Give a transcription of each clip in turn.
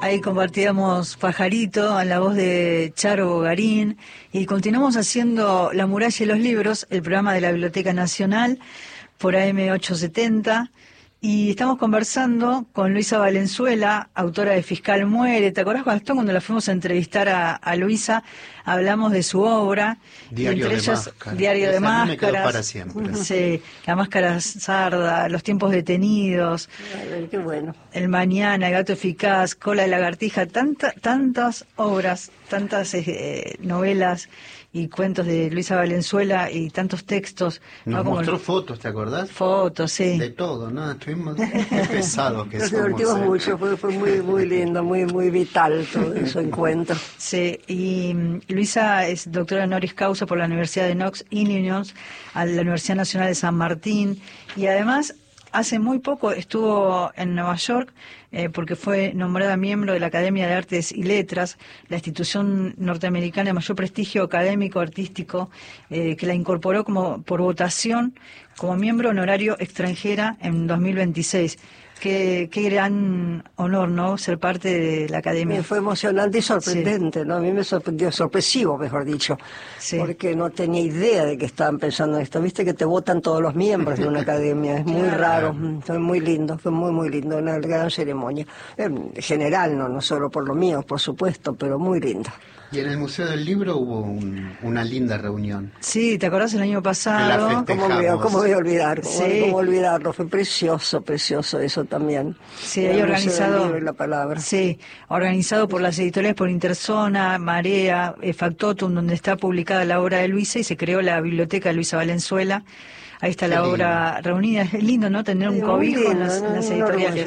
Ahí compartíamos Pajarito en la voz de Charo Bogarín y continuamos haciendo La muralla y los libros, el programa de la Biblioteca Nacional por AM870, y estamos conversando con Luisa Valenzuela, autora de Fiscal Muere. ¿Te acordás, Gastón, cuando la fuimos a entrevistar a Luisa? Hablamos de su obra, Diario entre de ellas Máscaras. Diario de Esa me Máscaras. quedó para siempre. Sí, La máscara sarda, Los tiempos detenidos, Qué bueno. El mañana, El gato eficaz, Cola de lagartija, tantas obras, tantas novelas y cuentos de Luisa Valenzuela y tantos textos. Nos ¿no? mostró fotos, ¿te acordás? Fotos, sí. De todo, ¿no? Estuvimos muy pesados que Nos somos. divertimos mucho, fue muy lindo, muy vital todo ese encuentro. Sí, y Luisa es doctora honoris causa por la Universidad de Knox, Illinois, a la Universidad Nacional de San Martín, y además hace muy poco estuvo en Nueva York porque fue nombrada miembro de la Academia de Artes y Letras, la institución norteamericana de mayor prestigio académico artístico, que la incorporó por votación como miembro honorario extranjera en 2026. Qué gran honor, ¿no?, ser parte de la Academia. Fue emocionante y sorprendente, sí. ¿No? A mí me sorprendió, sorpresivo, mejor dicho, sí. Porque no tenía idea de que estaban pensando en esto. Viste que te votan todos los miembros de una academia, es muy raro, fue muy lindo, muy lindo, una gran ceremonia. En general, no solo por lo mío, por supuesto, pero muy linda. Y en el Museo del Libro hubo una linda reunión. Sí, ¿te acordás el año pasado? ¿Cómo voy a olvidar? Sí. ¿Cómo olvidarlo? Fue precioso eso también. Sí, ahí organizado. La palabra. Sí, organizado por las editoriales, por Interzona, Marea, Factotum, donde está publicada la obra de Luisa, y se creó la biblioteca de Luisa Valenzuela. Ahí está la obra reunida. Es lindo, ¿no?, tener un cobijo en las editoriales.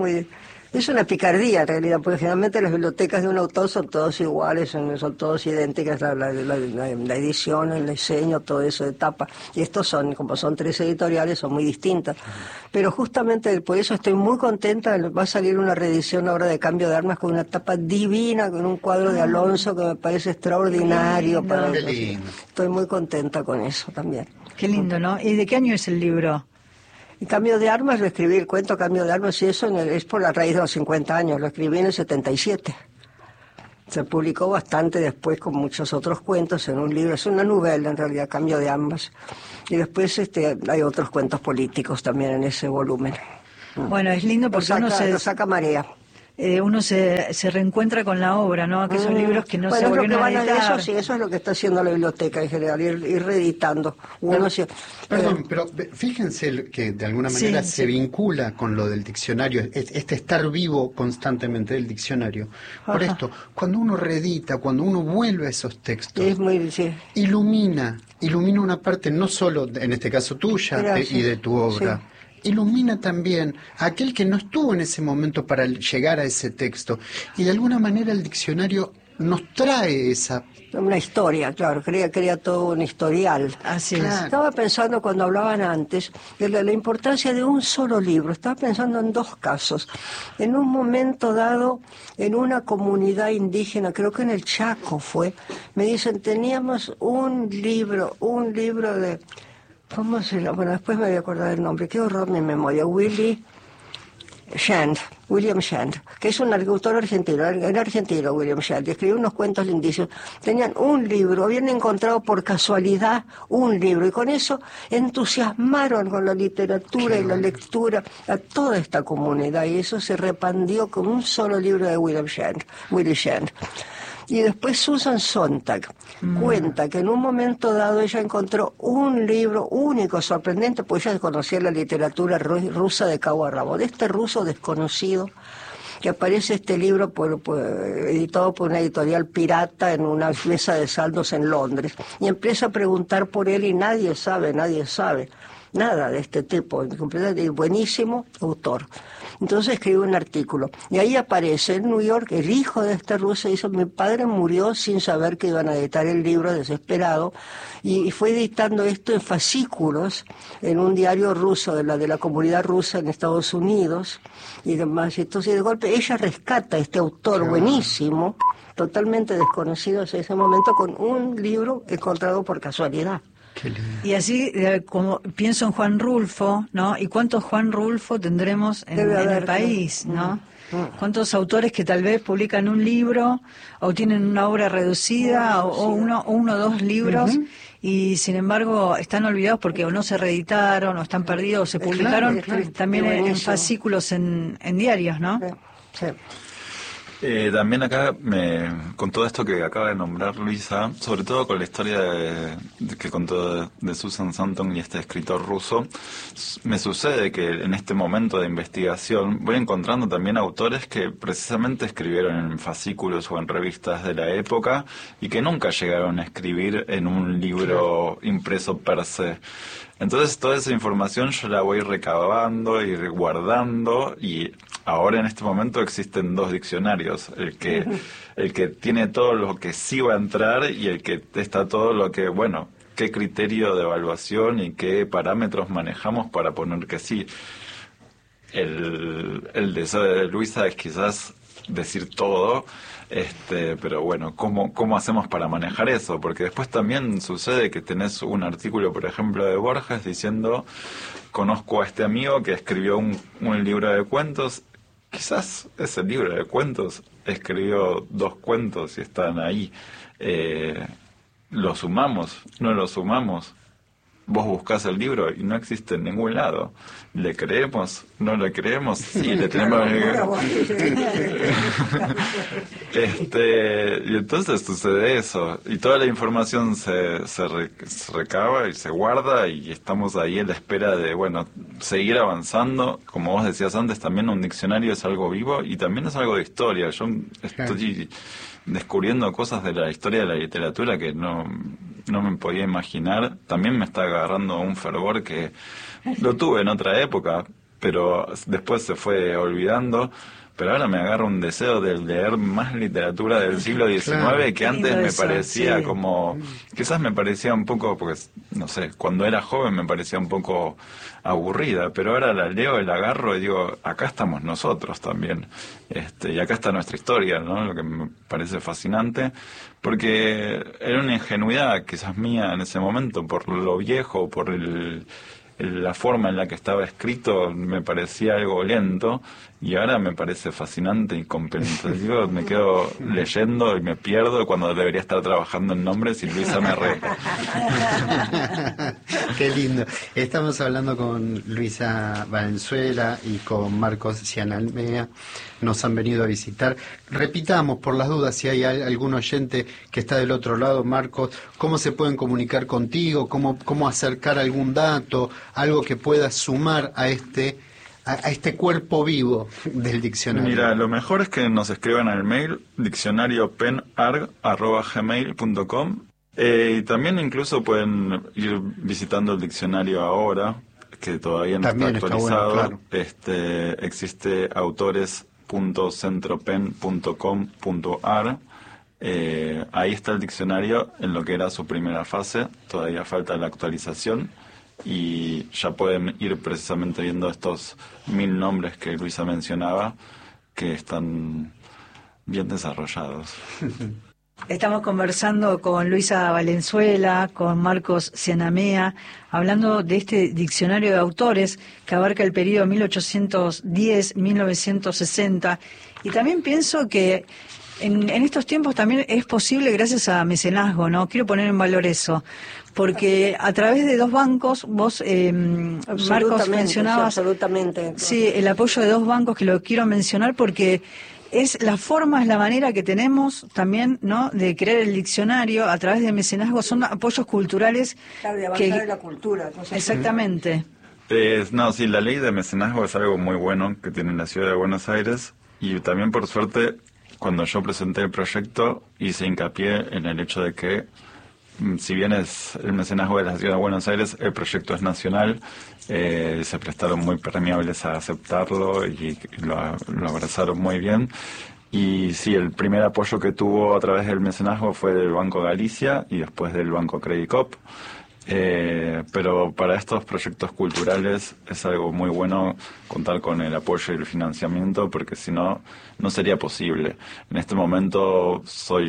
Es una picardía en realidad, porque generalmente las bibliotecas de un autor son todas iguales, son todas idénticas, la edición, el diseño, todo eso de tapa. Y estos como son 3 editoriales, son muy distintas. Pero justamente por eso estoy muy contenta. Va a salir una reedición ahora de Cambio de Armas con una tapa divina, con un cuadro de Alonso que me parece extraordinario. Estoy muy contenta con eso también. Qué lindo, ¿no? ¿Y de qué año es el libro? El Cambio de Armas, lo escribí, el cuento Cambio de Armas, y eso es por la raíz de los 50 años, lo escribí en el 77. Se publicó bastante después con muchos otros cuentos en un libro, es una novela en realidad, Cambio de Armas. Y después hay otros cuentos políticos también en ese volumen. Bueno, es lindo porque lo saca Marea. Uno se reencuentra con la obra, ¿no? Aquellos libros que no se volvieron a editar. Eso es lo que está haciendo la biblioteca en general, ir reeditando. Perdón, pero fíjense que de alguna manera se vincula con lo del diccionario, estar vivo constantemente del diccionario. Por esto, cuando uno reedita, cuando uno vuelve a esos textos, ilumina una parte no solo, en este caso tuya, y de tu obra. Sí. Ilumina también a aquel que no estuvo en ese momento para llegar a ese texto, y de alguna manera el diccionario nos trae una historia, claro, crea todo un historial. Así es. Estaba pensando cuando hablaban antes de la importancia de un solo libro. Estaba pensando en 2 casos. En un momento dado, en una comunidad indígena, creo que en el Chaco fue, me dicen, teníamos un libro de... ¿Cómo se llama? Bueno, después me voy a acordar el nombre. Qué horror mi memoria. William Shand, que es un autor argentino. Era argentino William Shand, y escribió unos cuentos lindísimos. Tenían un libro, habían encontrado por casualidad un libro, y con eso entusiasmaron con la literatura y la lectura a toda esta comunidad, y eso se repandió con un solo libro de William Shand. Y después Susan Sontag cuenta que en un momento dado ella encontró un libro único, sorprendente, porque ella conocía la literatura rusa de cabo a rabo, de este ruso desconocido, que aparece este libro editado por una editorial pirata en una mesa de saldos en Londres, y empieza a preguntar por él y nadie sabe nada de este tipo, buenísimo autor. Entonces escribe un artículo, y ahí aparece en New York el hijo de este ruso, y dice: mi padre murió sin saber que iban a editar el libro, desesperado, y fue editando esto en fascículos en un diario ruso de la comunidad rusa en Estados Unidos y demás. Entonces de golpe ella rescata a este autor buenísimo, totalmente desconocido hasta ese momento, con un libro encontrado por casualidad. Y así, como pienso en Juan Rulfo, ¿no? ¿Y cuántos Juan Rulfo tendremos en el país, no? cuántos autores que tal vez publican un libro o tienen una obra reducida o uno o dos libros y sin embargo están olvidados porque o no se reeditaron o están perdidos o se publicaron también en fascículos en diarios, ¿no? Sí. También acá, con todo esto que acaba de nombrar Luisa, sobre todo con la historia que contó de Susan Sontag y este escritor ruso, me sucede que en este momento de investigación voy encontrando también autores que precisamente escribieron en fascículos o en revistas de la época y que nunca llegaron a escribir en un libro impreso per se. Entonces toda esa información yo la voy recabando y guardando y ahora en este momento existen 2 diccionarios, el que tiene todo lo que sí va a entrar y el que está todo lo que, bueno, qué criterio de evaluación y qué parámetros manejamos para poner que sí. El deseo de Luisa es quizás decir todo, pero bueno, ¿cómo hacemos para manejar eso? Porque después también sucede que tenés un artículo, por ejemplo, de Borges diciendo, conozco a este amigo que escribió un libro de cuentos, quizás ese libro de cuentos escribió 2 cuentos y están ahí. ¿Lo sumamos? ¿No lo sumamos? Vos buscás el libro y no existe en ningún lado. ¿Le creemos? ¿No le creemos? Sí, le tenemos y entonces sucede eso. Y toda la información se recaba y se guarda y estamos ahí en la espera de, bueno, seguir avanzando. Como vos decías antes, también un diccionario es algo vivo y también es algo de historia. Yo estoy descubriendo cosas de la historia de la literatura que no me podía imaginar. También me está agarrando un fervor que lo tuve en otra época, pero después se fue olvidando. Pero ahora me agarra un deseo de leer más literatura del siglo XIX que antes me parecía como... Quizás me parecía un poco, porque no sé, cuando era joven me parecía un poco aburrida, pero ahora la leo y la agarro y digo, acá estamos nosotros también. Y acá está nuestra historia, ¿no? Lo que me parece fascinante, porque era una ingenuidad quizás mía en ese momento, por lo viejo, por la forma en la que estaba escrito me parecía algo lento y ahora me parece fascinante y comprensivo. Me quedo leyendo y me pierdo cuando debería estar trabajando en nombres y Luisa me Qué lindo. Estamos hablando con Luisa Valenzuela y con Marcos Cianamea. Nos han venido a visitar. Repitamos, por las dudas, si hay algún oyente que está del otro lado, Marcos, ¿cómo se pueden comunicar contigo? ¿Cómo acercar algún dato? Algo que pueda sumar a este cuerpo vivo del diccionario. Mira, lo mejor es que nos escriban al mail diccionariopenarg@gmail.com y también incluso pueden ir visitando el diccionario ahora, que todavía no también está actualizado. Está bueno, claro. Existe autores.centropen.com.ar. Ahí está el diccionario en lo que era su primera fase, todavía falta la actualización. Y ya pueden ir precisamente viendo estos 1000 nombres que Luisa mencionaba, que están bien desarrollados. Estamos conversando con Luisa Valenzuela, con Marcos Cianamea, hablando de este diccionario de autores que abarca el periodo 1810-1960. Y también pienso que en estos tiempos también es posible gracias a mecenazgo, ¿no? Quiero poner en valor eso. Porque a través de 2 bancos, vos, Marcos, mencionabas... Sí, absolutamente. Sí, el apoyo de 2 bancos, que lo quiero mencionar porque es la forma, es la manera que tenemos también, ¿no?, de crear el diccionario a través de mecenazgo. Son apoyos culturales. Claro, de avanzar en la cultura. Entonces, exactamente. No, sí, la ley de mecenazgo es algo muy bueno que tiene la ciudad de Buenos Aires y también, por suerte, cuando yo presenté el proyecto hice hincapié en el hecho de que si bien es el mecenazgo de la ciudad de Buenos Aires, el proyecto es nacional, se prestaron muy permeables a aceptarlo y lo abrazaron muy bien. Y sí, el primer apoyo que tuvo a través del mecenazgo fue del Banco Galicia y después del Banco Credit Cop. Pero para estos proyectos culturales es algo muy bueno contar con el apoyo y el financiamiento, porque si no, no sería posible. En este momento soy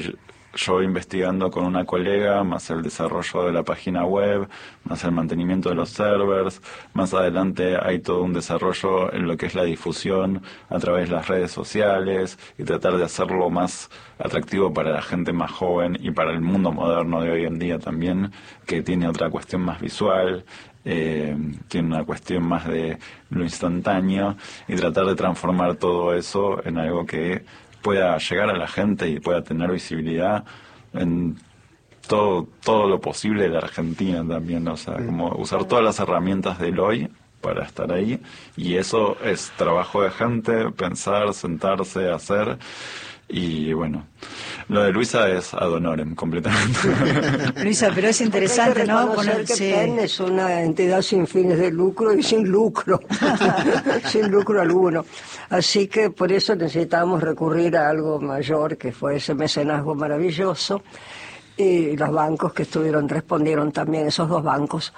yo investigando con una colega, más el desarrollo de la página web, más el mantenimiento de los servers. Más adelante hay todo un desarrollo en lo que es la difusión a través de las redes sociales y tratar de hacerlo más atractivo para la gente más joven y para el mundo moderno de hoy en día también, que tiene otra cuestión más visual. Tiene una cuestión más de lo instantáneo, y tratar de transformar todo eso en algo que pueda llegar a la gente y pueda tener visibilidad en todo lo posible de la Argentina también, o sea, como usar todas las herramientas del hoy para estar ahí, y eso es trabajo de gente, pensar, sentarse, hacer. Y bueno, lo de Luisa es ad honorem completamente. Luisa, pero es interesante, ¿no? Ponerse... PEN es una entidad sin fines de lucro y sin lucro, sin lucro alguno. Así que por eso necesitábamos recurrir a algo mayor, que fue ese mecenazgo maravilloso, y los bancos que respondieron también, esos dos bancos.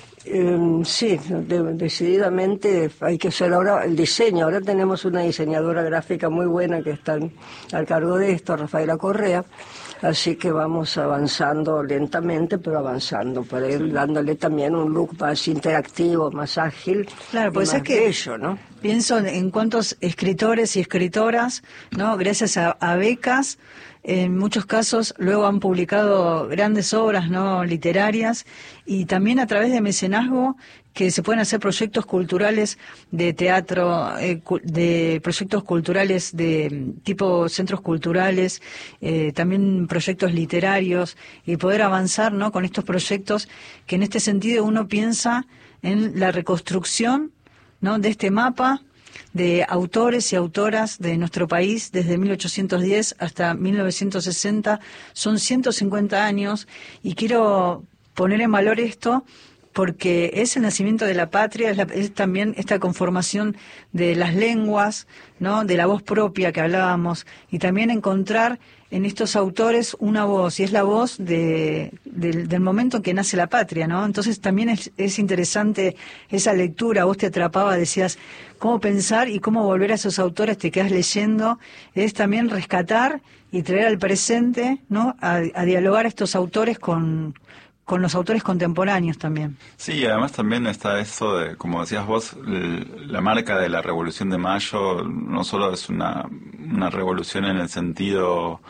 Sí, decididamente hay que hacer ahora el diseño. Ahora tenemos una diseñadora gráfica muy buena que está al cargo de esto, Rafaela Correa, así que vamos avanzando lentamente, pero avanzando, para ir dándole también un look más interactivo, más ágil, claro, pues más bello, ¿no? Pienso en cuántos escritores y escritoras, ¿no? Gracias a becas, en muchos casos luego han publicado grandes obras, ¿no?, literarias, y también a través de mecenazgo, que se pueden hacer proyectos culturales de teatro, de proyectos culturales de tipo centros culturales, también proyectos literarios, y poder avanzar, ¿no?, con estos proyectos, que en este sentido uno piensa en la reconstrucción, ¿no?, de este mapa de autores y autoras de nuestro país desde 1810 hasta 1960. Son 150 años, y quiero poner en valor esto porque es el nacimiento de la patria, es también esta conformación de las lenguas, ¿no?, de la voz propia que hablábamos, y también encontrar en estos autores una voz, y es la voz del momento en que nace la patria, ¿no? Entonces también es interesante esa lectura. Vos te atrapaba, decías, cómo pensar y cómo volver a esos autores, te quedás leyendo, es también rescatar y traer al presente, ¿no?, a dialogar a estos autores con los autores contemporáneos también. Sí, además también está eso de, como decías vos, la marca de la Revolución de Mayo no solo es una revolución en el sentido,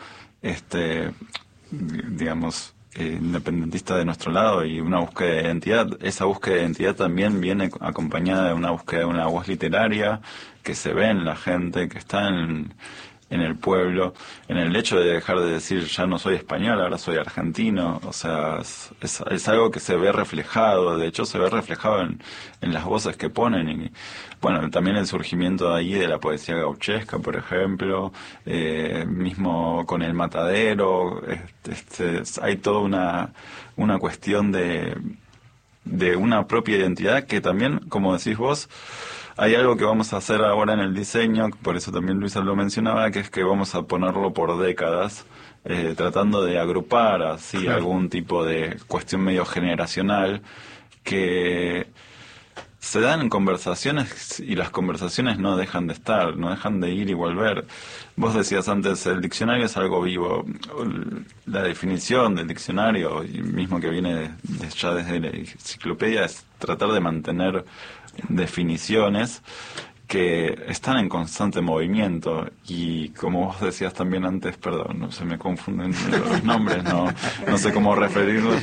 digamos, independentista de nuestro lado y una búsqueda de identidad. Esa búsqueda de identidad también viene acompañada de una búsqueda de una voz literaria que se ve en la gente, que está en el pueblo, en el hecho de dejar de decir ya no soy español, ahora soy argentino. O sea, es algo que se ve reflejado, de hecho se ve reflejado en las voces que ponen. Y bueno, también el surgimiento ahí de la poesía gauchesca, por ejemplo, mismo con El Matadero, hay toda una cuestión de una propia identidad que también, como decís vos, hay algo que vamos a hacer ahora en el diseño, por eso también Luisa lo mencionaba, que es que vamos a ponerlo por décadas, tratando de agrupar así algún tipo de cuestión medio generacional que se dan en conversaciones, y las conversaciones no dejan de estar, no dejan de ir y volver. Vos decías antes, el diccionario es algo vivo. La definición del diccionario, y mismo que viene ya desde la enciclopedia, es tratar de mantener definiciones que están en constante movimiento, y como vos decías también antes, perdón, no se me confunden los nombres, no sé cómo referirlos,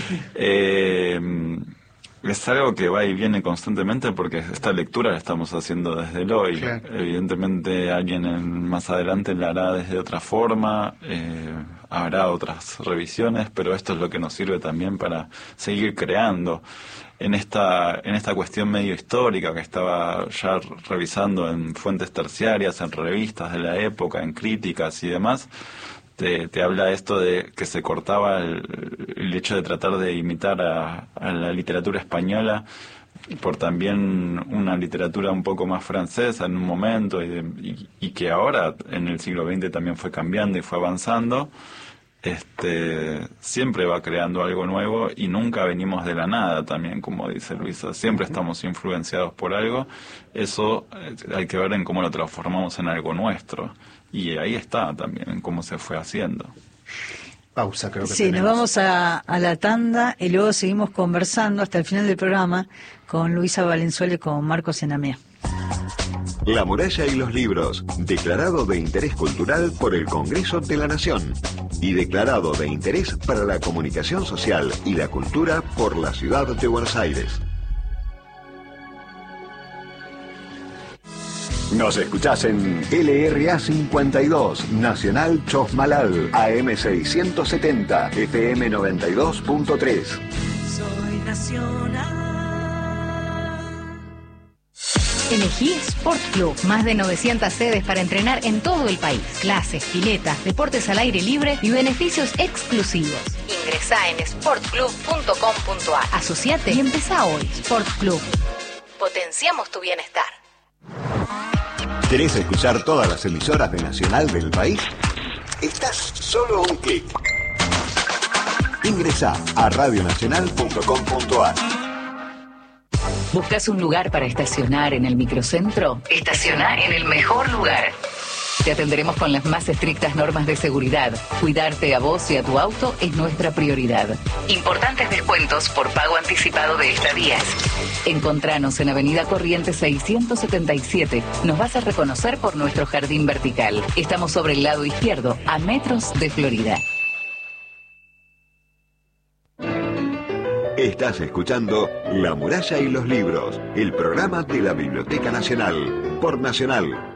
es algo que va y viene constantemente, porque esta lectura la estamos haciendo desde el hoy. Claro. Evidentemente alguien más adelante la hará desde otra forma, habrá otras revisiones, pero esto es lo que nos sirve también para seguir creando. En esta cuestión medio histórica que estaba ya revisando en fuentes terciarias, en revistas de la época, en críticas y demás, te habla esto de que se cortaba el hecho de tratar de imitar a la literatura española por también una literatura un poco más francesa en un momento, y que ahora en el siglo XX también fue cambiando y fue avanzando. Siempre va creando algo nuevo, y nunca venimos de la nada también, como dice Luisa, siempre estamos influenciados por algo. Eso hay que ver en cómo lo transformamos en algo nuestro, y ahí está también en cómo se fue haciendo. pausa, creo que sí, tenemos. Nos vamos a la tanda y luego seguimos conversando hasta el final del programa con Luisa Valenzuela y con Marcos Enamea. La muralla y los libros, declarado de interés cultural por el Congreso de la Nación y declarado de interés para la comunicación social y la cultura por la Ciudad de Buenos Aires. Nos escuchás en LRA 52, Nacional Chosmalal, AM 670, FM 92.3. Soy nacional. Elegí Sport Club, más de 900 sedes para entrenar en todo el país. Clases, piletas, deportes al aire libre y beneficios exclusivos. Ingresá en sportclub.com.ar. Asociate y empezá hoy. Sport Club. Potenciamos tu bienestar. ¿Querés escuchar todas las emisoras de Nacional del país? Estás solo a un clic. Ingresá a radionacional.com.ar. ¿Buscas un lugar para estacionar en el microcentro? Estacioná en el mejor lugar. Te atenderemos con las más estrictas normas de seguridad. Cuidarte a vos y a tu auto es nuestra prioridad. Importantes descuentos por pago anticipado de estadías. Encontranos en Avenida Corrientes 677. Nos vas a reconocer por nuestro jardín vertical. Estamos sobre el lado izquierdo, a metros de Florida. Estás escuchando La Muralla y los Libros, el programa de la Biblioteca Nacional, por Nacional